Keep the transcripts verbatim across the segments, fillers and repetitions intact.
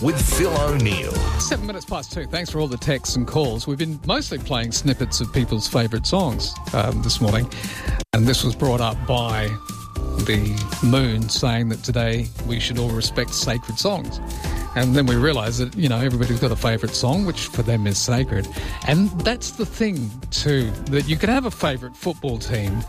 with Phil O'Neill. Seven minutes past two. Thanks for all the texts and calls. We've been mostly playing snippets of people's favourite songs um, this morning. And this was brought up by the Moon saying that today we should all respect sacred songs. And then we realised that, you know, everybody's got a favourite song, which for them is sacred. And that's the thing, too, that you can have a favourite football team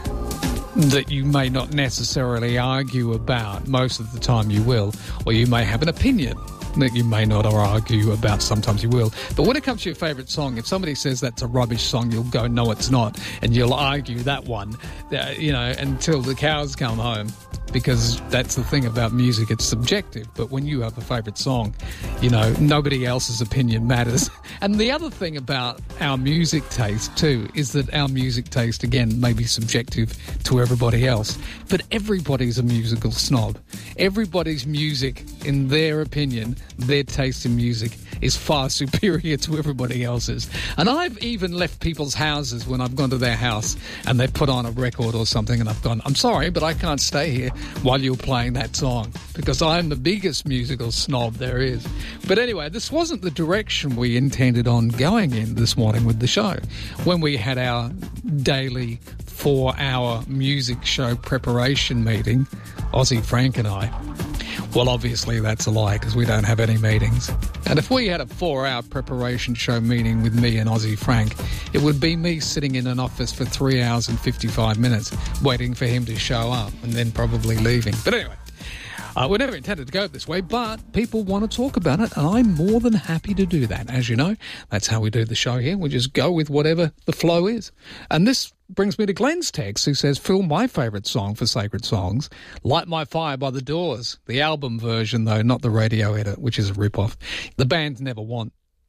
that you may not necessarily argue about. Most of the time you will. Or you may have an opinion that you may not argue about. Sometimes you will. But when it comes to your favourite song, if somebody says that's a rubbish song, you'll go, no, it's not. And you'll argue that one, uh, you know, until the cows come home. Because that's the thing about music, it's subjective. But when you have a favourite song, you know, nobody else's opinion matters. And the other thing about our music taste, too, is that our music taste, again, may be subjective to everybody else. But everybody's a musical snob. Everybody's music, in their opinion, their taste in music is far superior to everybody else's. And I've even left people's houses when I've gone to their house and they put on a record or something and I've gone, I'm sorry, but I can't stay here while you're playing that song because I'm the biggest musical snob there is. But anyway, this wasn't the direction we intended on going in this morning with the show. When we had our daily four-hour music show preparation meeting, Ozzy Frank and I, well, obviously that's a lie because we don't have any meetings. And if we had a four-hour preparation show meeting with me and Ozzy Frank, it would be me sitting in an office for three hours and fifty-five minutes waiting for him to show up and then probably leaving. But anyway, uh, we never intended to go this way, but people want to talk about it, and I'm more than happy to do that. As you know, that's how we do the show here. We just go with whatever the flow is. And this brings me to Glenn's text, who says, Phil, my favourite song for Sacred Songs, Light My Fire by The Doors. The album version, though, not the radio edit, which is a rip-off. The band never want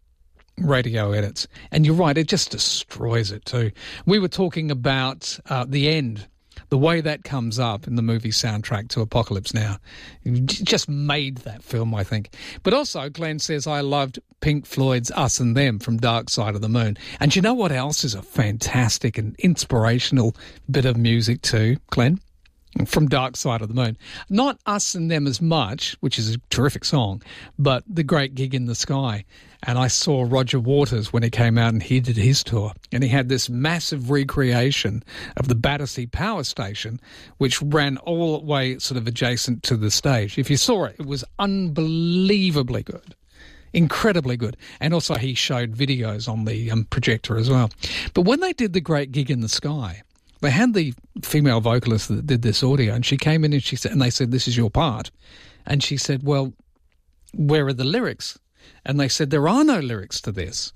radio edits. And you're right, it just destroys it too. We were talking about uh, the end, the way that comes up in the movie soundtrack to Apocalypse Now. It just made that film, I think. But also, Glenn says, I loved Pink Floyd's Us and Them from Dark Side of the Moon. And you know what else is a fantastic and inspirational bit of music too, Glenn? From Dark Side of the Moon. Not Us and Them as much, which is a terrific song, but The Great Gig in the Sky. And I saw Roger Waters when he came out and he did his tour. And he had this massive recreation of the Battersea Power Station, which ran all the way sort of adjacent to the stage. If you saw it, it was unbelievably good. Incredibly good. And also he showed videos on the um, projector as well. But when they did The Great Gig in the Sky, they had the female vocalist that did this audio, and she came in and she said, and they said, this is your part. And she said, well, where are the lyrics? And they said, there are no lyrics to this.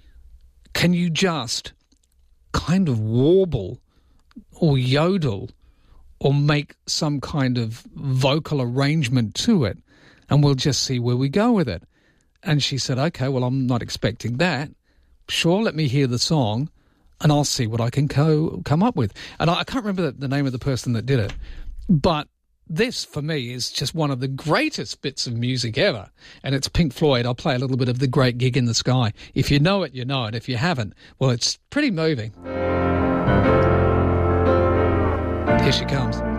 Can you just kind of warble or yodel or make some kind of vocal arrangement to it, and we'll just see where we go with it? And she said, okay, well, I'm not expecting that. Sure, let me hear the song, and I'll see what I can co- come up with. And I, I can't remember the, the name of the person that did it, but this, for me, is just one of the greatest bits of music ever. And it's Pink Floyd. I'll play a little bit of The Great Gig in the Sky. If you know it, you know it. If you haven't, well, it's pretty moving. Here she comes.